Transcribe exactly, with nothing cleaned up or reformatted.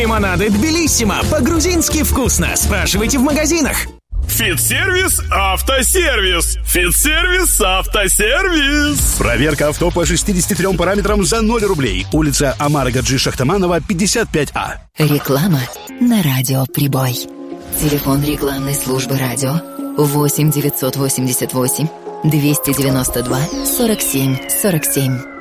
Лимонады Тбилиссимо. По-грузински вкусно. Спрашивайте в магазинах. Фитсервис Автосервис. Фитсервис Автосервис. Проверка авто по шестидесяти трём параметрам за ноль рублей. Улица Амара Гаджи Шахтаманова, пятьдесят пять А. Реклама на радио «Прибой». Телефон рекламной службы радио восемь девятьсот восемьдесят восемь двести девяносто два сорок семь сорок семь.